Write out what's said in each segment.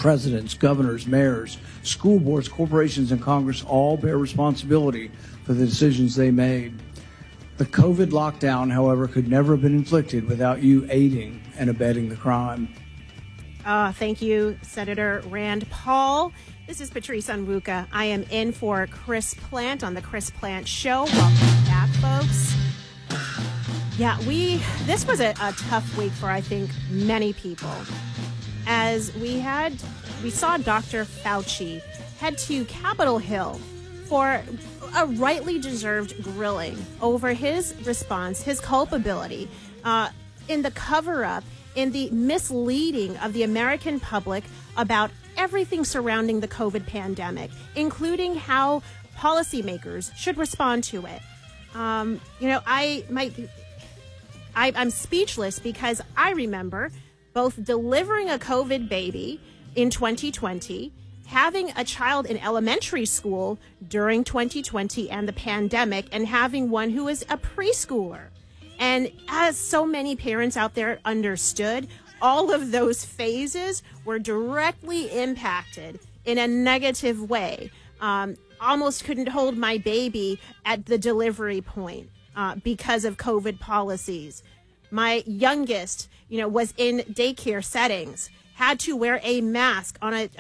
presidents, governors, mayors, school boards, corporations, and Congress all bear responsibility for the decisions they made. The COVID lockdown, however, could never have been inflicted without you aiding and abetting the crime. Thank you, Senator Rand Paul. This is Patrice Onwuka. I am in for Chris Plant on the Chris Plant Show. Welcome back, folks. Yeah, this was a tough week for, I think, many people. As we saw Dr. Fauci head to Capitol Hill for a rightly deserved grilling over his response, his culpability in the cover-up, in the misleading of the American public about everything surrounding the COVID pandemic, including how policymakers should respond to it. I'm speechless because I remember both delivering a COVID baby in 2020, having a child in elementary school during 2020 and the pandemic, and having one who is a preschooler. And as so many parents out there understood, all of those phases were directly impacted in a negative way. Almost couldn't hold my baby at the delivery point because of COVID policies. My youngest, was in daycare settings, had to wear a mask on a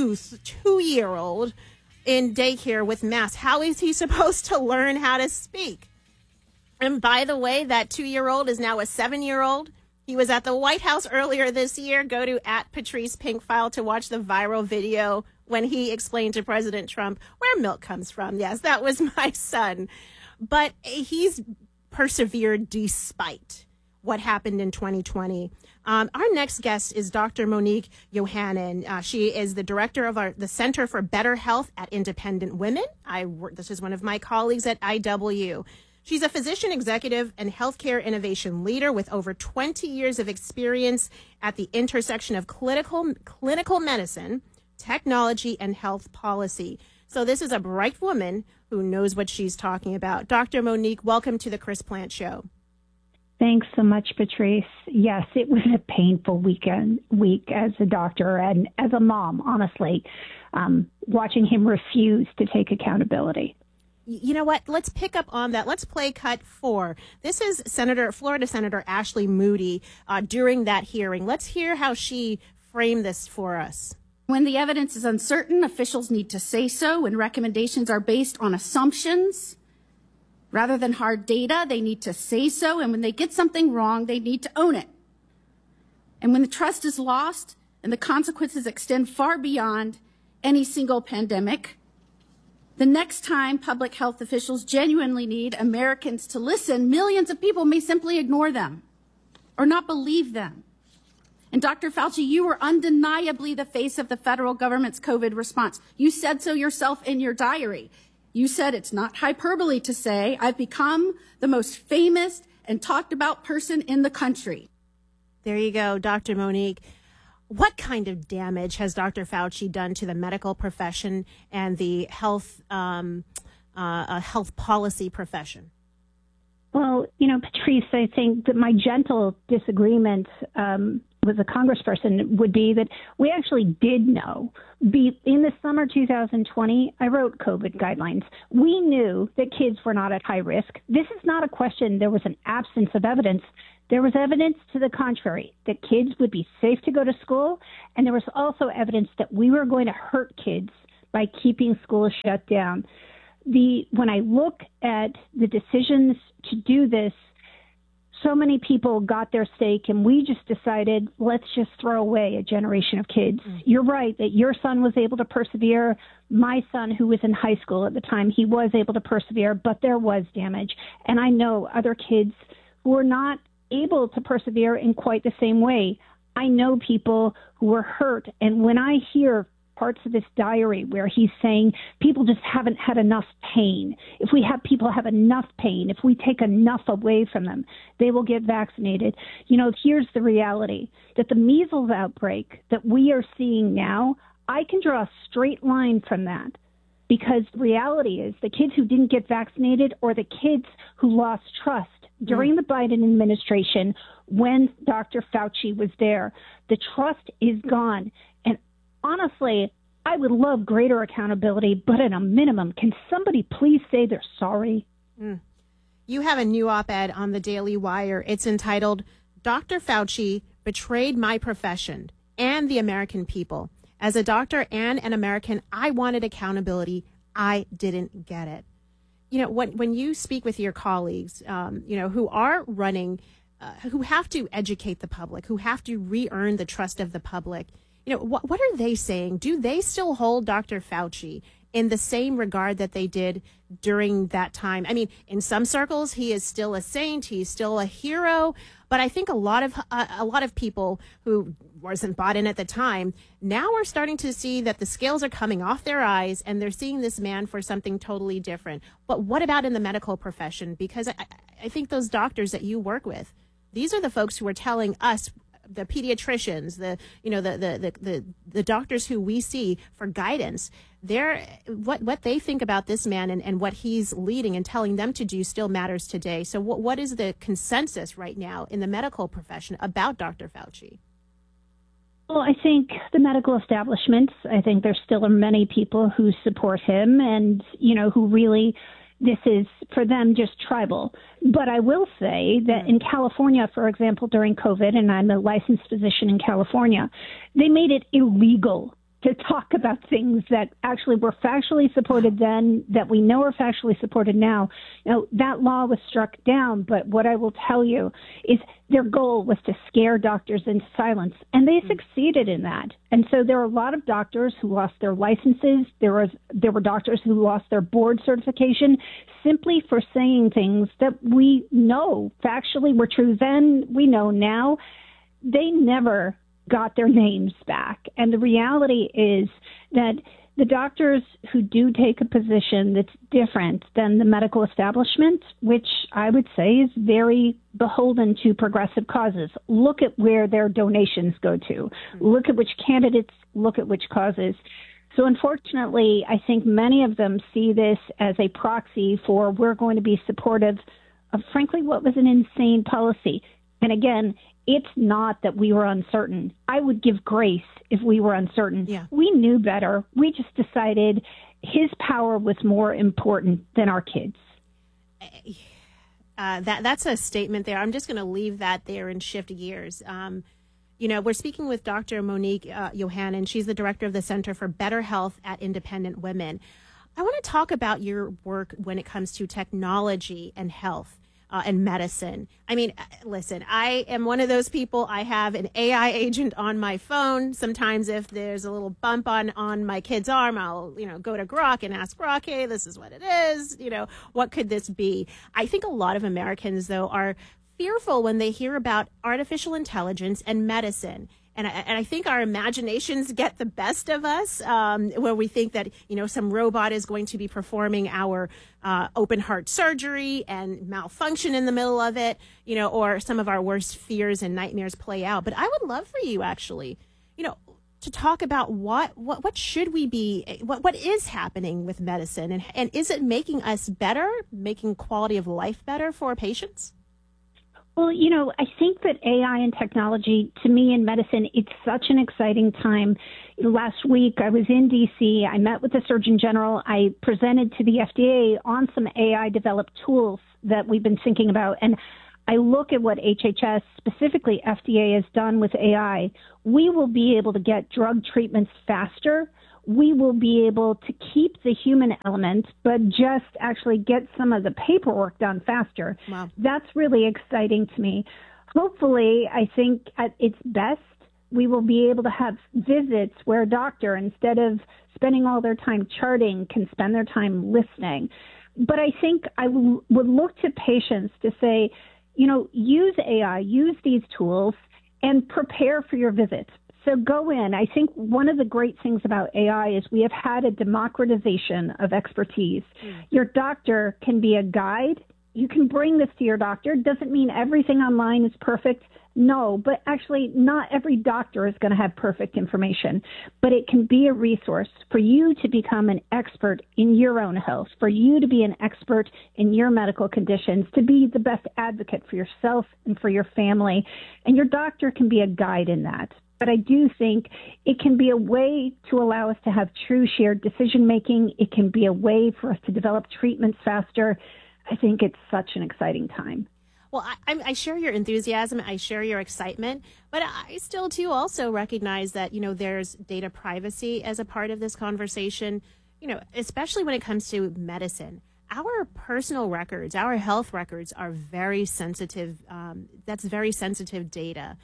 two-year-old in daycare with masks. How is he supposed to learn how to speak? And by the way, that 2-year-old is now a 7-year-old. He was at the White House earlier this year. Go to @PatricePinkfile to watch the viral video when he explained to President Trump where milk comes from. Yes, that was my son. But he's persevered despite what happened in 2020. Our next guest is Dr. Monique Yohannan. She is the director of the Center for Better Health at Independent Women. This is one of my colleagues at IW. She's a physician executive and healthcare innovation leader with over 20 years of experience at the intersection of clinical medicine, technology, and health policy. So this is a bright woman who knows what she's talking about. Dr. Monique, welcome to the Chris Plant Show. Thanks so much, Patrice. Yes, it was a painful week as a doctor and as a mom, honestly, watching him refuse to take accountability. You know what? Let's pick up on that. Let's play cut 4. This is Florida Senator Ashley Moody during that hearing. Let's hear how she framed this for us. When the evidence is uncertain, officials need to say so. When recommendations are based on assumptions rather than hard data, they need to say so. And when they get something wrong, they need to own it. And when the trust is lost and the consequences extend far beyond any single pandemic, the next time public health officials genuinely need Americans to listen, millions of people may simply ignore them or not believe them. And Dr. Fauci, you were undeniably the face of the federal government's COVID response. You said so yourself in your diary. You said it's not hyperbole to say, I've become the most famous and talked about person in the country. There you go, Dr. Monique. What kind of damage has Dr. Fauci done to the medical profession and the health policy profession? Well, Patrice, I think that my gentle disagreement with a congressperson would be that we actually did know. In the summer 2020, I wrote COVID guidelines. We knew that kids were not at high risk. This is not a question. There was an absence of evidence. There was evidence to the contrary, that kids would be safe to go to school. And there was also evidence that we were going to hurt kids by keeping schools shut down. When I look at the decisions to do this, so many people got their stake, and we just decided, let's just throw away a generation of kids. You're right that your son was able to persevere. My son, who was in high school at the time, he was able to persevere, but there was damage. And I know other kids who were not able to persevere in quite the same way. I know people who were hurt, and when I hear parts of this diary where he's saying people just haven't had enough pain. If we have people have enough pain, if we take enough away from them, they will get vaccinated. Here's the reality, that the measles outbreak that we are seeing now, I can draw a straight line from that, because the reality is the kids who didn't get vaccinated or the kids who lost trust during the Biden administration when Dr. Fauci was there, the trust is gone. And honestly, I would love greater accountability, but at a minimum, can somebody please say they're sorry? You have a new op-ed on the Daily Wire. It's entitled, Dr. Fauci Betrayed My Profession and the American People. As a doctor and an American, I wanted accountability. I didn't get it. When you speak with your colleagues, who are running, who have to educate the public, who have to re-earn the trust of the public, what are they saying? Do they still hold Dr. Fauci in the same regard that they did during that time? I mean, in some circles, he is still a saint. He's still a hero. But I think a lot of people who wasn't bought in at the time now are starting to see that the scales are coming off their eyes and they're seeing this man for something totally different. But what about in the medical profession? Because I think those doctors that you work with, these are the folks who are telling us, the pediatricians, the doctors who we see for guidance, what they think about this man and what he's leading and telling them to do still matters today. So what is the consensus right now in the medical profession about Dr. Fauci? Well, I think the medical establishment, I think there still are many people who support him and, who really, this is for them just tribal. But I will say that in California, for example, during COVID, and I'm a licensed physician in California, they made it illegal to talk about things that actually were factually supported then, that we know are factually supported now. Now, that law was struck down, but what I will tell you is their goal was to scare doctors into silence, and they succeeded in that. And so there are a lot of doctors who lost their licenses. There were doctors who lost their board certification simply for saying things that we know factually were true then, we know now. They never got their names back. And the reality is that the doctors who do take a position that's different than the medical establishment, which I would say is very beholden to progressive causes, look at where their donations go to, look at which candidates, look at which causes. So unfortunately, I think many of them see this as a proxy for we're going to be supportive of, frankly, what was an insane policy. And again, it's not that we were uncertain. I would give grace if we were uncertain. Yeah. We knew better. We just decided his power was more important than our kids. That's a statement there. I'm just going to leave that there and shift gears. We're speaking with Dr. Monique Yohannan. She's the director of the Center for Better Health at Independent Women. I want to talk about your work when it comes to technology and health. And medicine. I mean, listen, I am one of those people. I have an AI agent on my phone. Sometimes if there's a little bump on my kid's arm, I'll, go to Grok and ask Grok, hey, this is what it is. What could this be? I think a lot of Americans, though, are fearful when they hear about artificial intelligence and medicine. And I think our imaginations get the best of us, where we think that, some robot is going to be performing our open heart surgery and malfunction in the middle of it, or some of our worst fears and nightmares play out. But I would love for you, actually, to talk about what should we be, what is happening with medicine, and is it making us better, making quality of life better for patients? Well, I think that AI and technology, to me in medicine, it's such an exciting time. Last week, I was in D.C. I met with the Surgeon General. I presented to the FDA on some AI-developed tools that we've been thinking about. And I look at what HHS, specifically FDA, has done with AI. We will be able to get drug treatments faster. We will be able to keep the human element, but just actually get some of the paperwork done faster. Wow. That's really exciting to me. Hopefully, I think at its best, we will be able to have visits where a doctor, instead of spending all their time charting, can spend their time listening. But I think I would look to patients to say, use AI, use these tools, and prepare for your visit. So go in. I think one of the great things about AI is we have had a democratization of expertise. Your doctor can be a guide. You can bring this to your doctor. Doesn't mean everything online is perfect. No, but actually not every doctor is going to have perfect information. But it can be a resource for you to become an expert in your own health, for you to be an expert in your medical conditions, to be the best advocate for yourself and for your family. And your doctor can be a guide in that. But I do think it can be a way to allow us to have true shared decision making. It can be a way for us to develop treatments faster. I think it's such an exciting time. Well, I share your enthusiasm. I share your excitement, but I still, too, also recognize that, there's data privacy as a part of this conversation, especially when it comes to medicine. Our personal records, our health records are very sensitive. That's very sensitive data.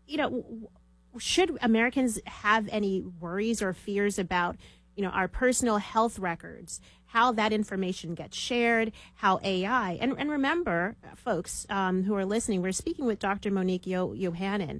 Should Americans have any worries or fears about, our personal health records, how that information gets shared, how AI, and remember, folks who are listening, we're speaking with Dr. Monique Yohannan.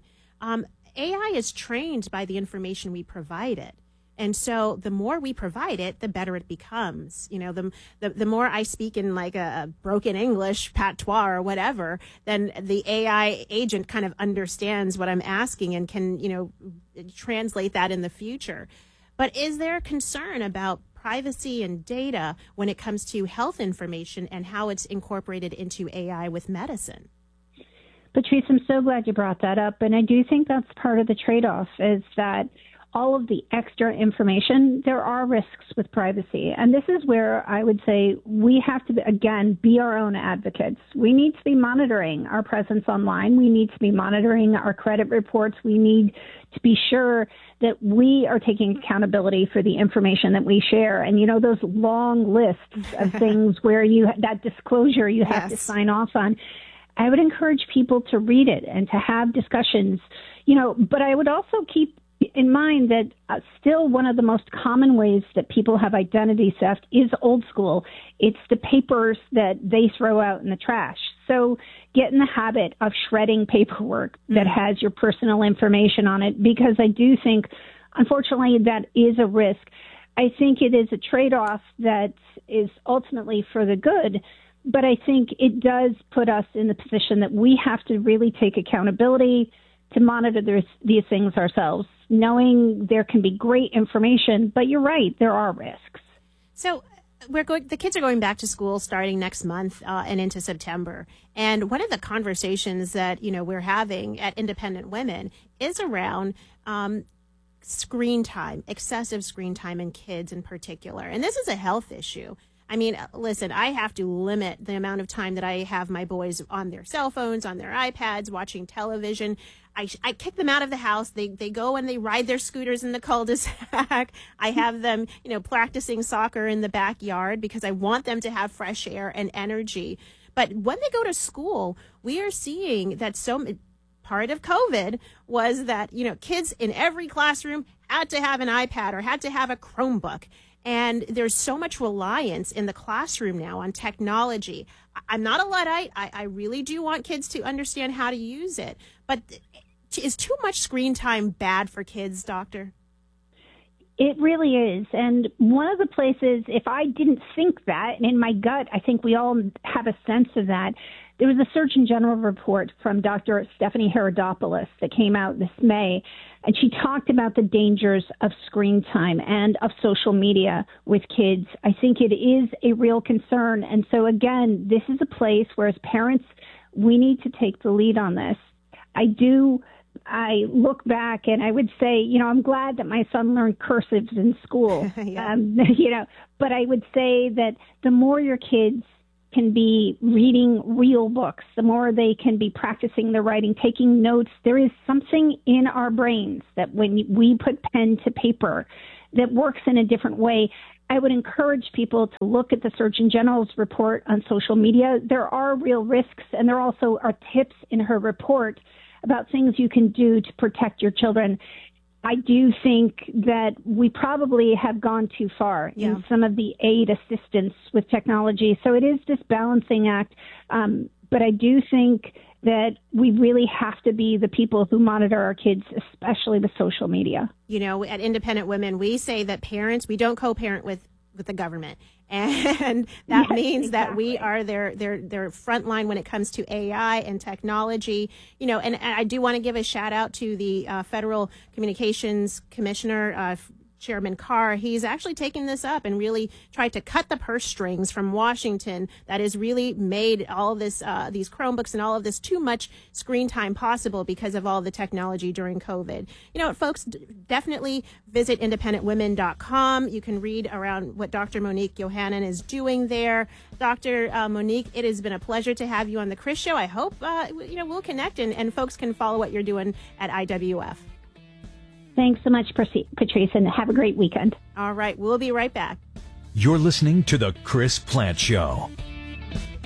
AI is trained by the information we provide it. And so the more we provide it, the better it becomes. The more I speak in like a broken English, patois or whatever, then the AI agent kind of understands what I'm asking and can, translate that in the future. But is there concern about privacy and data when it comes to health information and how it's incorporated into AI with medicine? Patrice, I'm so glad you brought that up. And I do think that's part of the trade-off is that all of the extra information, there are risks with privacy. And this is where I would say we have to, again, be our own advocates. We need to be monitoring our presence online. We need to be monitoring our credit reports. We need to be sure that we are taking accountability for the information that we share. And, those long lists of things where that disclosure you have to sign off on. I would encourage people to read it and to have discussions, but I would also keep in mind that still one of the most common ways that people have identity theft is old school. It's the papers that they throw out in the trash. So get in the habit of shredding paperwork that has your personal information on it, because I do think, unfortunately, that is a risk. I think it is a trade-off that is ultimately for the good, but I think it does put us in the position that we have to really take accountability to monitor these things ourselves, knowing there can be great information, but you're right, there are risks. So the kids are going back to school starting next month and into September. And one of the conversations that, we're having at Independent Women is around screen time, excessive screen time in kids in particular. And this is a health issue. I mean, listen, I have to limit the amount of time that I have my boys on their cell phones, on their iPads, watching television. I kick them out of the house. They go and they ride their scooters in the cul-de-sac. I have them, practicing soccer in the backyard because I want them to have fresh air and energy. But when they go to school, we are seeing that part of COVID was that, kids in every classroom had to have an iPad or had to have a Chromebook. And there's so much reliance in the classroom now on technology. I'm not a Luddite. I really do want kids to understand how to use it. But is too much screen time bad for kids, Doctor? It really is. And one of the places, if I didn't think that, and in my gut, I think we all have a sense of that, there was a Surgeon General report from Dr. Stephanie Herodopoulos that came out this May, and she talked about the dangers of screen time and of social media with kids. I think it is a real concern. And so, again, this is a place where, as parents, we need to take the lead on this. I look back and I would say, I'm glad that my son learned cursives in school, but I would say that the more your kids can be reading real books, the more they can be practicing their writing, taking notes. There is something in our brains that when we put pen to paper that works in a different way. I would encourage people to look at the Surgeon General's report on social media. There are real risks, and there also are tips in her report about things you can do to protect your children. I do think that we probably have gone too far in some of the aid assistance with technology. So it is this balancing act. But I do think that we really have to be the people who monitor our kids, especially with social media. At Independent Women, we say that parents, we don't co-parent with the government. And that means that we are their front line when it comes to AI and technology. And I do want to give a shout out to the Federal Communications Commissioner, Chairman Carr, he's actually taken this up and really tried to cut the purse strings from Washington that has really made all of this, these Chromebooks and all of this too much screen time possible because of all the technology during COVID. You know, folks, definitely visit independentwomen.com. You can read around what Dr. Monique Yohannan is doing there. Dr. Monique, it has been a pleasure to have you on the Chris Show. I hope, we'll connect and folks can follow what you're doing at IWF. Thanks so much, Patrice, and have a great weekend. All right. We'll be right back. You're listening to The Chris Plante Show.